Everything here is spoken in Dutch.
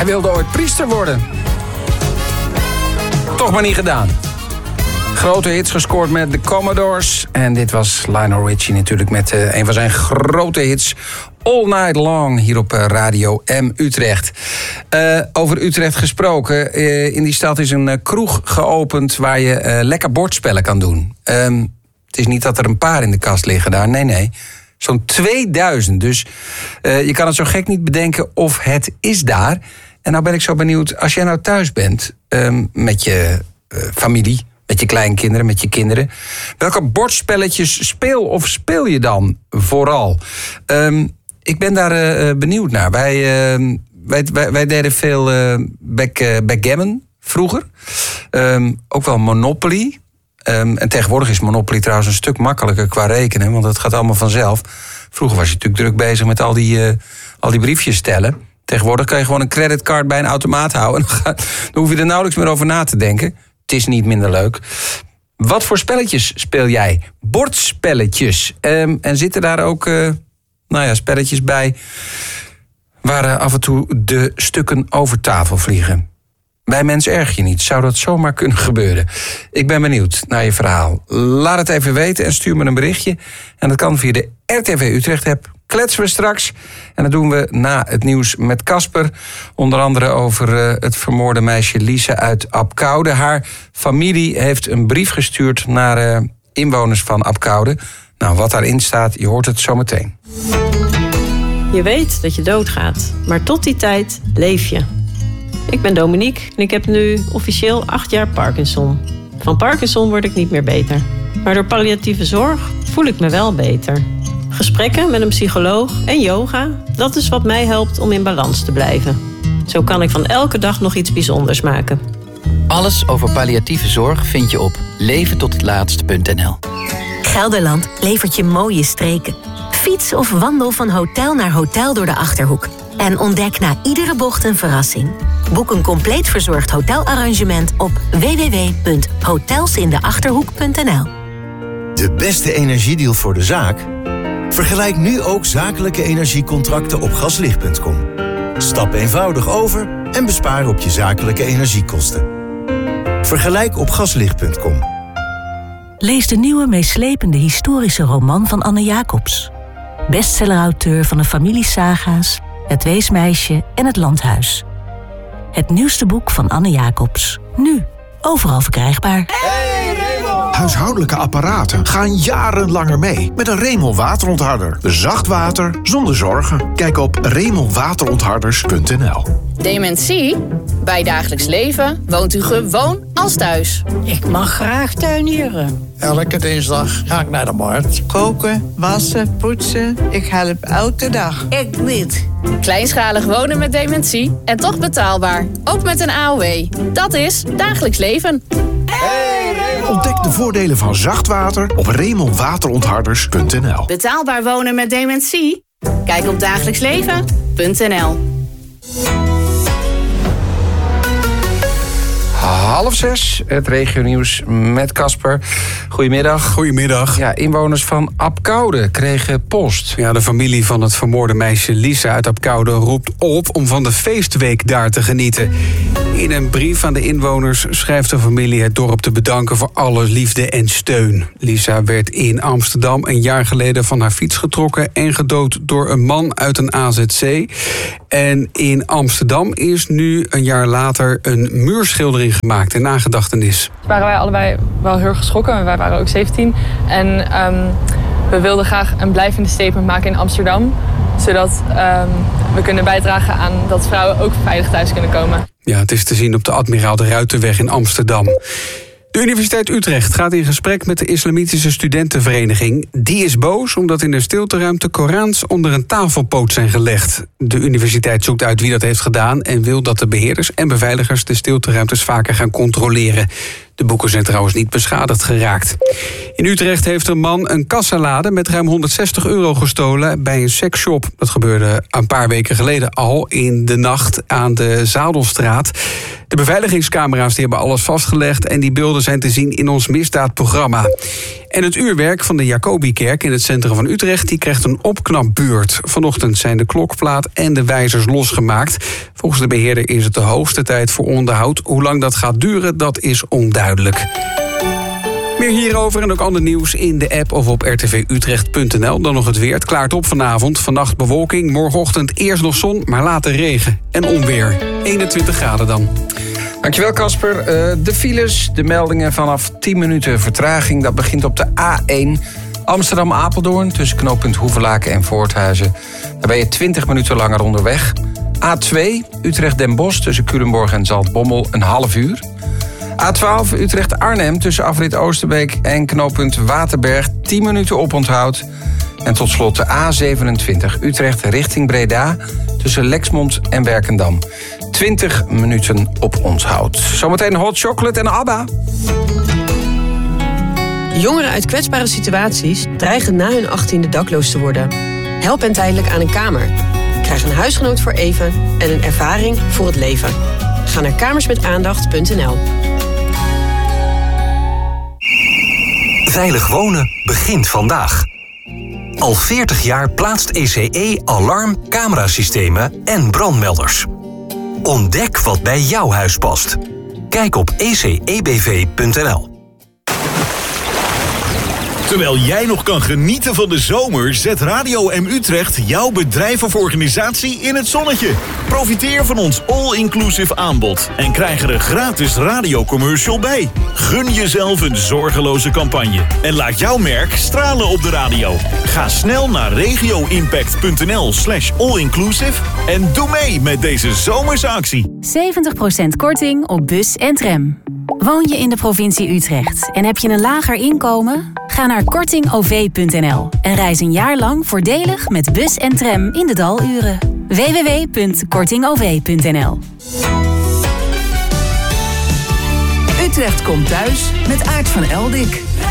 Hij wilde ooit priester worden. Toch maar niet gedaan. Grote hits gescoord met de Commodores. En dit was Lionel Richie natuurlijk met een van zijn grote hits. All Night Long hier op Radio M Utrecht. Over Utrecht gesproken. In die stad is een kroeg geopend waar je lekker bordspellen kan doen. Het is niet dat er een paar in de kast liggen daar. Nee. Zo'n 2000. Dus je kan het zo gek niet bedenken of het is daar. En nou ben ik zo benieuwd, als jij nou thuis bent met je familie, met je kleinkinderen, met je kinderen, welke bordspelletjes speel je dan vooral? Ik ben daar benieuwd naar. Wij deden veel backgammon vroeger. Ook wel Monopoly. En tegenwoordig is Monopoly trouwens een stuk makkelijker qua rekenen, want het gaat allemaal vanzelf. Vroeger was je natuurlijk druk bezig met al die briefjes stellen. Tegenwoordig kan je gewoon een creditcard bij een automaat houden. Dan hoef je er nauwelijks meer over na te denken. Het is niet minder leuk. Wat voor spelletjes speel jij? Bordspelletjes. En zitten daar ook spelletjes bij waar af en toe de stukken over tafel vliegen? Bij Mens erg je niet. Zou dat zomaar kunnen gebeuren? Ik ben benieuwd naar je verhaal. Laat het even weten en stuur me een berichtje. En dat kan via de RTV Utrecht-app. Kletsen we straks. En dat doen we na het nieuws met Casper. Onder andere over het vermoorde meisje Lisa uit Abcoude. Haar familie heeft een brief gestuurd naar inwoners van Abcoude. Nou, wat daarin staat, je hoort het zo meteen. Je weet dat je doodgaat, maar tot die tijd leef je. Ik ben Dominique en ik heb nu officieel 8 jaar Parkinson. Van Parkinson word ik niet meer beter. Maar door palliatieve zorg voel ik me wel beter. Gesprekken met een psycholoog en yoga, dat is wat mij helpt om in balans te blijven. Zo kan ik van elke dag nog iets bijzonders maken. Alles over palliatieve zorg vind je op leventothetlaatst.nl. Gelderland levert je mooie streken. Fiets of wandel van hotel naar hotel door de Achterhoek. En ontdek na iedere bocht een verrassing. Boek een compleet verzorgd hotelarrangement op www.hotelsindeachterhoek.nl. De beste energiedeal voor de zaak? Vergelijk nu ook zakelijke energiecontracten op gaslicht.com. Stap eenvoudig over en bespaar op je zakelijke energiekosten. Vergelijk op gaslicht.com. Lees de nieuwe meeslepende historische roman van Anne Jacobs. Bestsellerauteur van de familiesaga's Het Weesmeisje en Het Landhuis. Het nieuwste boek van Anne Jacobs. Nu overal verkrijgbaar. Huishoudelijke apparaten gaan jarenlanger mee met een Remel waterontharder. Zacht water zonder zorgen. Kijk op remelwaterontharders.nl. Dementie? Bij dagelijks leven woont u gewoon als thuis. Ik mag graag tuinieren. Elke dinsdag ga ik naar de markt. Koken, wassen, poetsen. Ik help elke dag. Ik niet. Kleinschalig wonen met dementie en toch betaalbaar. Ook met een AOW. Dat is dagelijks leven. Ontdek de voordelen van zacht water op remelwaterontharders.nl. Betaalbaar wonen met dementie? Kijk op dagelijksleven.nl. 5:30, het regionieuws met Casper. Goedemiddag. Goedemiddag. Ja, inwoners van Abcoude kregen post. Ja, de familie van het vermoorde meisje Lisa uit Abcoude roept op om van de feestweek daar te genieten. In een brief aan de inwoners schrijft de familie het dorp te bedanken voor alle liefde en steun. Lisa werd in Amsterdam een jaar geleden van haar fiets getrokken en gedood door een man uit een AZC. En in Amsterdam is nu een jaar later een muurschildering gemaakt in nagedachtenis. Waren wij allebei wel heel erg geschrokken. Wij waren ook 17. En we wilden graag een blijvende statement maken in Amsterdam. Zodat we kunnen bijdragen aan dat vrouwen ook veilig thuis kunnen komen. Ja, het is te zien op de Admiraal de Ruitenweg in Amsterdam. De Universiteit Utrecht gaat in gesprek met de Islamitische Studentenvereniging. Die is boos omdat in de stilteruimte Korans onder een tafelpoot zijn gelegd. De universiteit zoekt uit wie dat heeft gedaan en wil dat de beheerders en beveiligers de stilteruimtes vaker gaan controleren. De boeken zijn trouwens niet beschadigd geraakt. In Utrecht heeft een man een kassalade met ruim €160 gestolen bij een seksshop. Dat gebeurde een paar weken geleden al in de nacht aan de Zadelstraat. De beveiligingscamera's die hebben alles vastgelegd en die beelden zijn te zien in ons misdaadprogramma. En het uurwerk van de Jacobikerk in het centrum van Utrecht die krijgt een opknapbeurt. Vanochtend zijn de klokplaat en de wijzers losgemaakt. Volgens de beheerder is het de hoogste tijd voor onderhoud. Hoe lang dat gaat duren, dat is onduidelijk. Meer hierover en ook ander nieuws in de app of op rtvutrecht.nl. Dan nog het weer. Het klaart op vanavond. Vannacht bewolking. Morgenochtend eerst nog zon, maar later regen. En onweer. 21 graden dan. Dankjewel Casper. De files, de meldingen vanaf 10 minuten vertraging. Dat begint op de A1 Amsterdam-Apeldoorn tussen knooppunt Hoevelaken en Voorthuizen. Daar ben je 20 minuten langer onderweg. A2 Utrecht-Den Bosch tussen Culemborg en Zaltbommel een half uur. A12 Utrecht-Arnhem tussen afrit Oosterbeek en knooppunt Waterberg 10 minuten oponthoud. En tot slot de A27 Utrecht richting Breda tussen Lexmond en Werkendam. 20 minuten oponthoud. Zometeen hot chocolate en ABBA. Jongeren uit kwetsbare situaties dreigen na hun 18e dakloos te worden. Help hen tijdelijk aan een kamer. Krijg een huisgenoot voor even en een ervaring voor het leven. Ga naar kamersmetaandacht.nl. Veilig wonen begint vandaag. Al 40 jaar plaatst ECE alarm, camerasystemen en brandmelders. Ontdek wat bij jouw huis past. Kijk op ecebv.nl. Terwijl jij nog kan genieten van de zomer, zet Radio M Utrecht jouw bedrijf of organisatie in het zonnetje. Profiteer van ons all-inclusive aanbod en krijg er een gratis radiocommercial bij. Gun jezelf een zorgeloze campagne en laat jouw merk stralen op de radio. Ga snel naar regioimpact.nl/allinclusive en doe mee met deze zomerse actie. 70% korting op bus en tram. Woon je in de provincie Utrecht en heb je een lager inkomen? Ga naar kortingov.nl en reis een jaar lang voordelig met bus en tram in de daluren. www.kortingov.nl. Utrecht komt thuis met Aart van Eldik.